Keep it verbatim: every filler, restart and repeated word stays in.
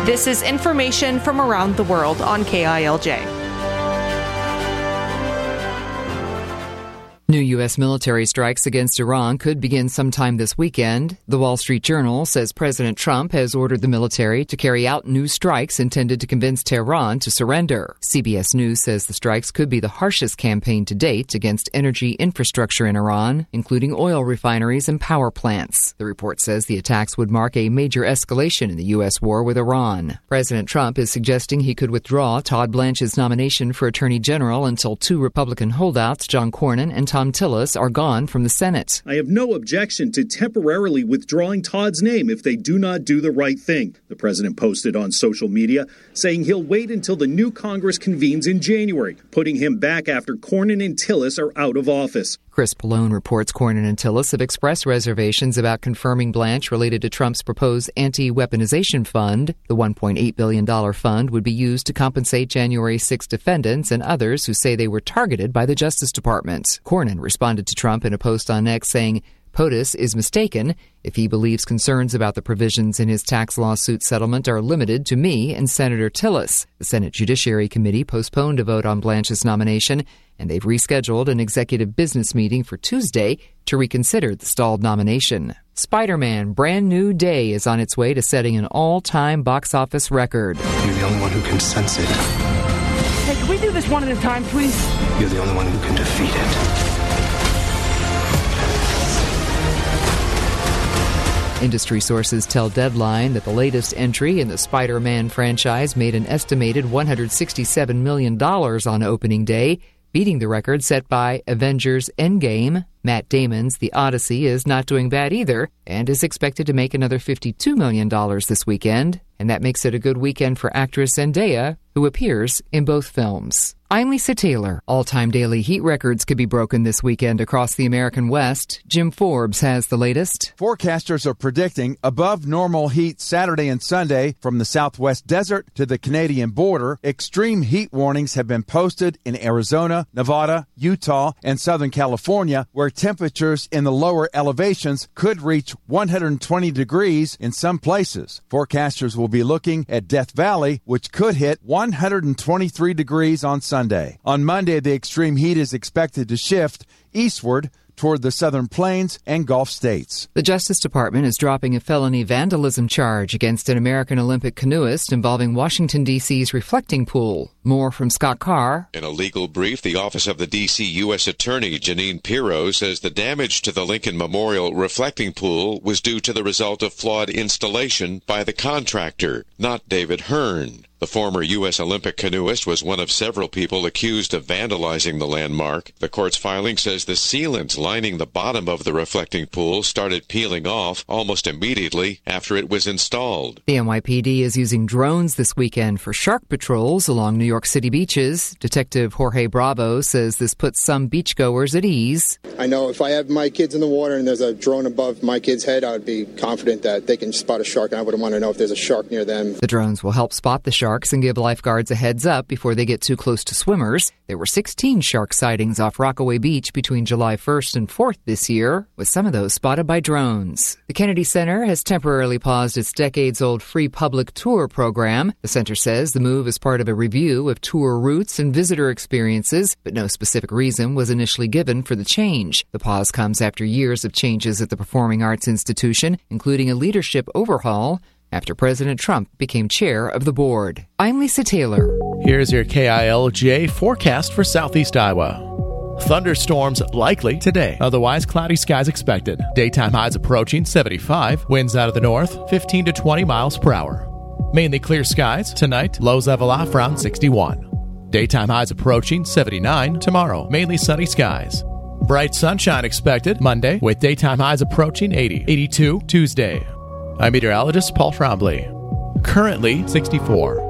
This is information from around the world on K I L J. New U S military strikes against Iran could begin sometime this weekend. The Wall Street Journal says President Trump has ordered the military to carry out new strikes intended to convince Tehran to surrender. C B S News says the strikes could be the harshest campaign to date against energy infrastructure in Iran, including oil refineries and power plants. The report says the attacks would mark a major escalation in the U S war with Iran. President Trump is suggesting he could withdraw Todd Blanche's nomination for Attorney General until two Republican holdouts, John Cornyn and Tom Tom Tillis, are gone from the Senate. I have no objection to temporarily withdrawing Todd's name if they do not do the right thing, the president posted on social media, saying he'll wait until the new Congress convenes in January, putting him back after Cornyn and Tillis are out of office. Chris Pallone reports Cornyn and Tillis have expressed reservations about confirming Blanche related to Trump's proposed anti-weaponization fund. The one point eight billion dollars fund would be used to compensate January sixth defendants and others who say they were targeted by the Justice Department. Cornyn responded to Trump in a post on X saying, POTUS is mistaken if he believes concerns about the provisions in his tax lawsuit settlement are limited to me and Senator Tillis. The Senate Judiciary Committee postponed a vote on Blanche's nomination, and they've rescheduled an executive business meeting for Tuesday to reconsider the stalled nomination. Spider-Man Brand New Day is on its way to setting an all-time box office record. You're the only one who can sense it. Hey, can we do this one at a time, please? You're the only one who can defeat it. Industry sources tell Deadline that the latest entry in the Spider-Man franchise made an estimated one hundred sixty-seven million dollars on opening day, beating the record set by Avengers Endgame. Matt Damon's The Odyssey is not doing bad either and is expected to make another fifty-two million dollars this weekend, and that makes it a good weekend for actress Zendaya, who appears in both films. I'm Lisa Taylor. All-time daily heat records could be broken this weekend across the American West. Jim Forbes has the latest. Forecasters are predicting above normal heat Saturday and Sunday from the Southwest Desert to the Canadian border. Extreme heat warnings have been posted in Arizona, Nevada, Utah, and Southern California, where temperatures in the lower elevations could reach one hundred twenty degrees in some places. Forecasters will be looking at Death Valley, which could hit one hundred twenty-three degrees on Sunday. On Monday, the extreme heat is expected to shift eastward toward the southern plains and Gulf states. The Justice Department is dropping a felony vandalism charge against an American Olympic canoeist involving Washington, D C's reflecting pool. More from Scott Carr. In a legal brief, the Office of the D C U S Attorney, Janine Pirro, says the damage to the Lincoln Memorial reflecting pool was due to the result of flawed installation by the contractor, not David Hearn. The former U S Olympic canoeist was one of several people accused of vandalizing the landmark. The court's filing says the sealant lining the bottom of the reflecting pool started peeling off almost immediately after it was installed. The N Y P D is using drones this weekend for shark patrols along New York City beaches. Detective Jorge Bravo says this puts some beachgoers at ease. I know if I have my kids in the water and there's a drone above my kid's head, I would be confident that they can spot a shark, and I wouldn't want to know if there's a shark near them. The drones will help spot the shark and give lifeguards a heads up before they get too close to swimmers. There were sixteen shark sightings off Rockaway Beach between July first and fourth this year, with some of those spotted by drones. The Kennedy Center has temporarily paused its decades-old free public tour program. The center says the move is part of a review of tour routes and visitor experiences, but no specific reason was initially given for the change. The pause comes after years of changes at the Performing Arts Institution, including a leadership overhaul, after President Trump became chair of the board. I'm Lisa Taylor. Here's your K I L J forecast for Southeast Iowa. Thunderstorms likely today. Otherwise, cloudy skies expected. Daytime highs approaching seventy-five. Winds out of the north, fifteen to twenty miles per hour. Mainly clear skies. Tonight, lows level off around sixty-one. Daytime highs approaching seventy-nine. Tomorrow, mainly sunny skies. Bright sunshine expected Monday, with daytime highs approaching eighty. eighty-two Tuesday. I'm meteorologist Paul Trombley. Currently sixty-four.